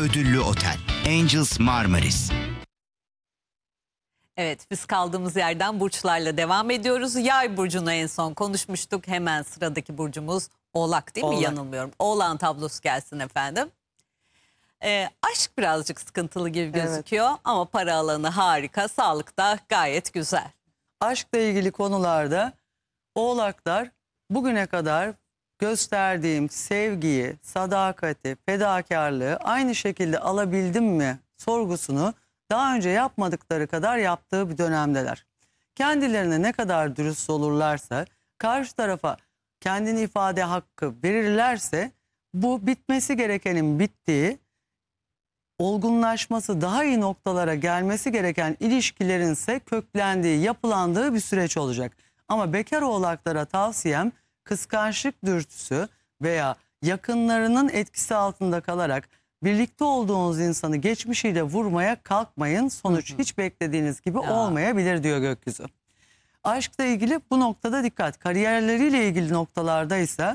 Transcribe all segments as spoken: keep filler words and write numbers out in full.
ödüllü otel Angels Marmaris. Evet, biz kaldığımız yerden burçlarla devam ediyoruz. Yay burcunu en son konuşmuştuk. Hemen sıradaki burcumuz Oğlak, değil mi? Oğlak. Yanılmıyorum. Oğlak'ın tablosu gelsin efendim. Ee, aşk birazcık sıkıntılı gibi Evet. gözüküyor ama para alanı harika, sağlık da gayet güzel. Aşkla ilgili konularda Oğlaklar bugüne kadar gösterdiğim sevgiyi, sadakati, fedakarlığı aynı şekilde alabildim mi sorgusunu daha önce yapmadıkları kadar yaptığı bir dönemdeler. Kendilerine ne kadar dürüst olurlarsa, karşı tarafa kendini ifade hakkı verirlerse bu bitmesi gerekenin bittiği, olgunlaşması, daha iyi noktalara gelmesi gereken ilişkilerin ise köklendiği, yapılandığı bir süreç olacak. Ama bekar oğlaklara tavsiyem kıskançlık dürtüsü veya yakınlarının etkisi altında kalarak birlikte olduğunuz insanı geçmişiyle vurmaya kalkmayın. Sonuç hı hı. hiç beklediğiniz gibi ya. olmayabilir diyor gökyüzü. Aşkla ilgili bu noktada dikkat. Kariyerleriyle ilgili noktalarda ise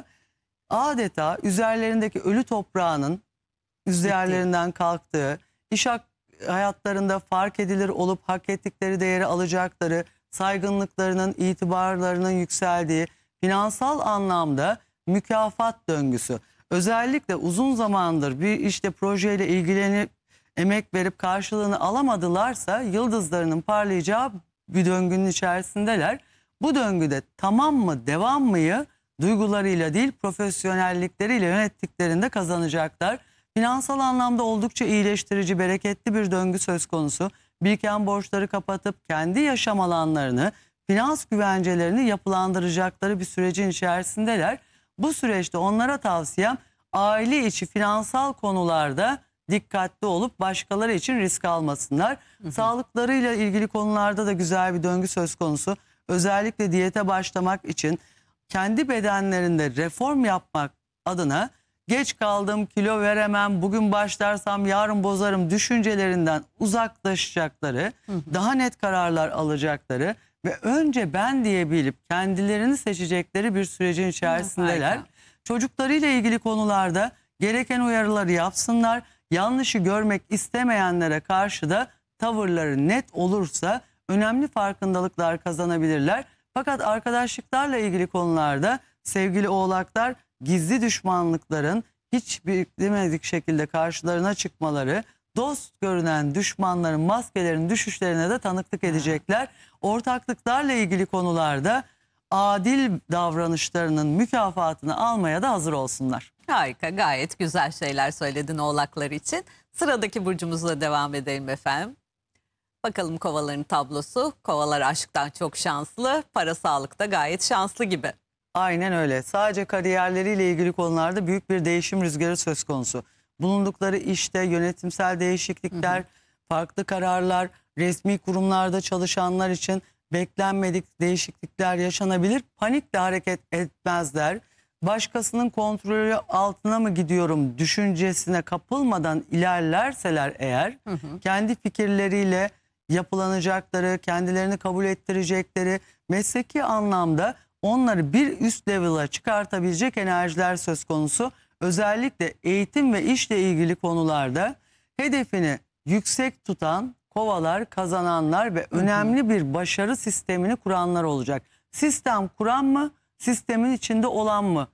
adeta üzerlerindeki ölü toprağının üzerlerinden kalktığı, iş hayatlarında fark edilir olup hak ettikleri değeri alacakları, saygınlıklarının, itibarlarının yükseldiği, finansal anlamda mükafat döngüsü. Özellikle uzun zamandır bir işte projeyle ilgilenip emek verip karşılığını alamadılarsa yıldızlarının parlayacağı bir döngünün içerisindeler. Bu döngüde tamam mı, devam mıyı duygularıyla değil profesyonellikleriyle yönettiklerinde kazanacaklar. Finansal anlamda oldukça iyileştirici, bereketli bir döngü söz konusu. Biriken borçları kapatıp kendi yaşam alanlarını, finans güvencelerini yapılandıracakları bir sürecin içerisindeler. Bu süreçte onlara tavsiyem aile içi finansal konularda dikkatli olup başkaları için risk almasınlar. Hı hı. Sağlıklarıyla ilgili konularda da güzel bir döngü söz konusu. Özellikle diyete başlamak için kendi bedenlerinde reform yapmak adına geç kaldım, kilo veremem, bugün başlarsam yarın bozarım düşüncelerinden uzaklaşacakları, hı hı. daha net kararlar alacakları ve önce ben diye bilip kendilerini seçecekleri bir sürecin içerisindeler. Hı, çocuklarıyla ilgili konularda gereken uyarıları yapsınlar. Yanlışı görmek istemeyenlere karşı da tavırları net olursa önemli farkındalıklar kazanabilirler. Fakat arkadaşlıklarla ilgili konularda sevgili oğlaklar gizli düşmanlıkların hiç beklemedik şekilde karşılarına çıkmaları, dost görünen düşmanların maskelerinin düşüşlerine de tanıklık edecekler. Ortaklıklarla ilgili konularda adil davranışlarının mükafatını almaya da hazır olsunlar. Harika, gayet güzel şeyler söyledin oğlaklar için. Sıradaki burcumuzla devam edelim efendim. Bakalım kovaların tablosu. Kovalar aşktan çok şanslı, para sağlıkta gayet şanslı gibi. Aynen öyle. Sadece kariyerleriyle ilgili konularda büyük bir değişim rüzgarı söz konusu. Bulundukları işte yönetimsel değişiklikler, hı hı. farklı kararlar, resmi kurumlarda çalışanlar için beklenmedik değişiklikler yaşanabilir. Panikle hareket etmezler. Başkasının kontrolü altına mı gidiyorum düşüncesine kapılmadan ilerlerseler eğer, hı hı. kendi fikirleriyle yapılanacakları, kendilerini kabul ettirecekleri, mesleki anlamda onları bir üst level'a çıkartabilecek enerjiler söz konusu. Özellikle eğitim ve işle ilgili konularda hedefini yüksek tutan kovalar, kazananlar ve hı hı. önemli bir başarı sistemini kuranlar olacak. Sistem kuran mı, sistemin içinde olan mı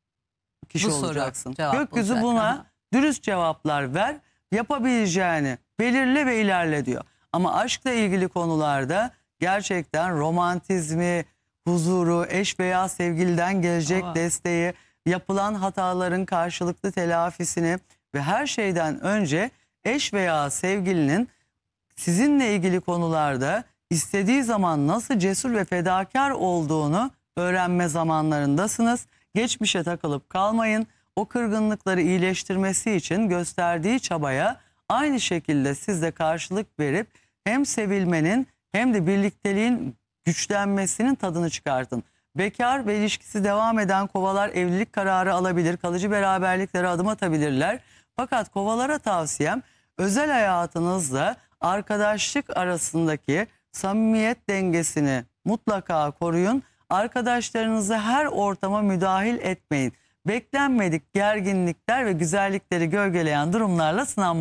kişi Bu olacaksın? Soru, Gökyüzü olacak. buna Aha. dürüst cevaplar ver, yapabileceğini belirle ve ilerle diyor. Ama aşkla ilgili konularda gerçekten romantizmi, huzuru, eş veya sevgiliden gelecek Aa. desteği, yapılan hataların karşılıklı telafisini ve her şeyden önce eş veya sevgilinin sizinle ilgili konularda istediği zaman nasıl cesur ve fedakar olduğunu öğrenme zamanlarındasınız. Geçmişe takılıp kalmayın. O kırgınlıkları iyileştirmesi için gösterdiği çabaya aynı şekilde siz de karşılık verip hem sevilmenin hem de birlikteliğin güçlenmesinin tadını çıkartın. Bekar ve ilişkisi devam eden kovalar evlilik kararı alabilir, kalıcı beraberliklere adım atabilirler. Fakat kovalara tavsiyem özel hayatınızla arkadaşlık arasındaki samimiyet dengesini mutlaka koruyun. Arkadaşlarınızı her ortama müdahil etmeyin. Beklenmedik gerginlikler ve güzellikleri gölgeleyen durumlarla sınanmayın.